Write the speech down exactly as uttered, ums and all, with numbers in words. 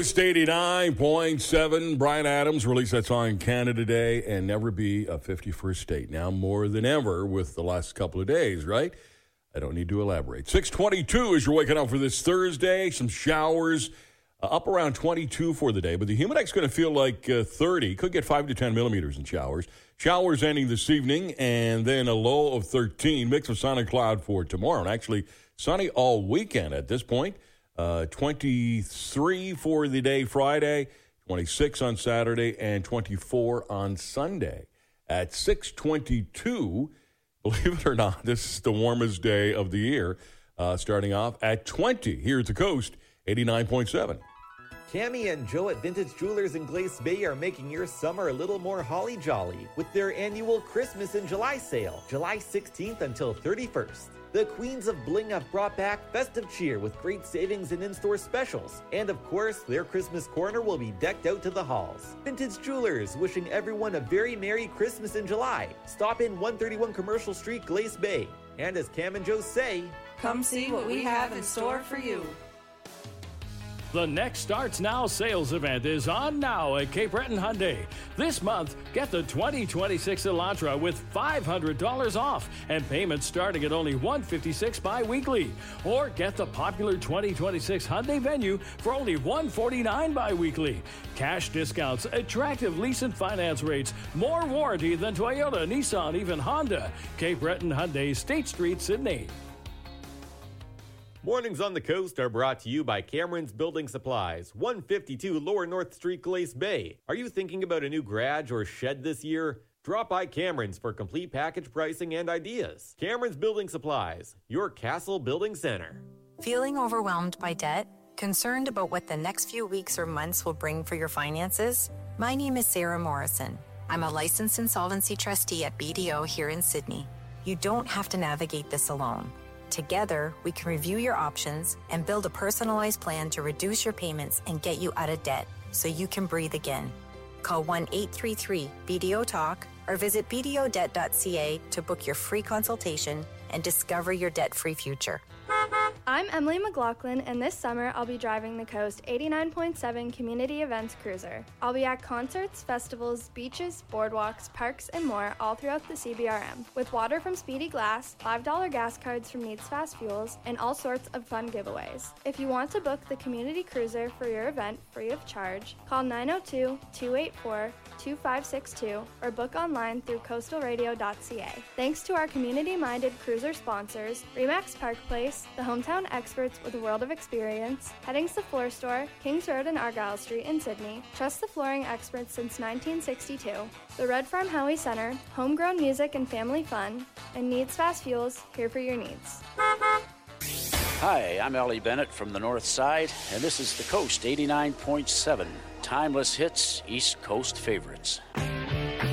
Coast eighty-nine point seven. Bryan Adams released that song Canada Day and Never Be a fifty-first State. Now more than ever with the last couple of days, right? I don't need to elaborate. six twenty-two as you're waking up for this Thursday. Some showers uh, up around twenty-two for the day, but the Humidex going to feel like uh, thirty. Could get five to ten millimeters in showers. Showers ending this evening, and then a low of thirteen. Mix of sun and cloud for tomorrow. And actually sunny all weekend at this point. Uh, twenty-three for the day Friday, twenty-six on Saturday, and twenty-four on Sunday. At six twenty-two, believe it or not, this is the warmest day of the year, uh, starting off at twenty here at the Coast, eighty-nine point seven. Cammie and Joe at Vintage Jewelers in Glace Bay are making your summer a little more holly jolly with their annual Christmas in July sale, July sixteenth until thirty-first. The Queens of Bling have brought back festive cheer with great savings and in-store specials. And of course, their Christmas corner will be decked out to the halls. Vintage Jewelers wishing everyone a very Merry Christmas in July. Stop in one thirty-one Commercial Street, Glace Bay. And as Cam and Joe say, come see what we have in store for you. The Next Starts Now sales event is on now at Cape Breton Hyundai. This month, get the twenty twenty-six Elantra with five hundred dollars off and payments starting at only one hundred fifty-six dollars bi-weekly. Or get the popular twenty twenty-six Hyundai Venue for only one hundred forty-nine dollars bi-weekly. Cash discounts, attractive lease and finance rates, more warranty than Toyota, Nissan, even Honda. Cape Breton Hyundai, State Street, Sydney. Mornings on the Coast are brought to you by Cameron's Building Supplies, one fifty-two Lower North Street, Glace Bay. Are you thinking about a new garage or shed this year? Drop by Cameron's for complete package pricing and ideas. Cameron's Building Supplies, your Castle Building Center. Feeling overwhelmed by debt? Concerned about what the next few weeks or months will bring for your finances? My name is Sarah Morrison. I'm a licensed insolvency trustee at B D O here in Sydney. You don't have to navigate this alone. Together, we can review your options and build a personalized plan to reduce your payments and get you out of debt so you can breathe again. Call one eight three three B D O talk or visit b d o debt dot c a to book your free consultation and discover your debt-free future. I'm Emily McLaughlin, and this summer I'll be driving the Coast eighty-nine point seven Community Events Cruiser. I'll be at concerts, festivals, beaches, boardwalks, parks, and more all throughout the C B R M, with water from Speedy Glass, five dollars gas cards from Needs Fast Fuels, and all sorts of fun giveaways. If you want to book the Community Cruiser for your event free of charge, call nine oh two, two eight four, two five six two or book online through coastal radio dot c a. Thanks to our community-minded cruiser sponsors, Remax Park Place, the hometown experts with a world of experience, Headings the Floor Store, Kings Road and Argyle Street in Sydney, Trust the Flooring Experts since nineteen sixty-two, the Red Farm Howie Center, Homegrown Music and Family Fun, and Needs Fast Fuels, here for your needs. Hi, I'm Ellie Bennett from the North Side, and this is the Coast eighty-nine point seven. Timeless hits, East Coast favorites.